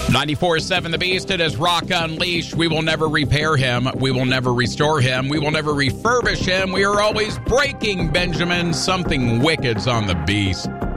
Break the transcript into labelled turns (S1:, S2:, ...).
S1: 94.7 The Beast, it is Rock Unleashed. We will never repair him. We will never restore him. We will never refurbish him. We are always breaking, Benjamin. Something wicked's on the Beast.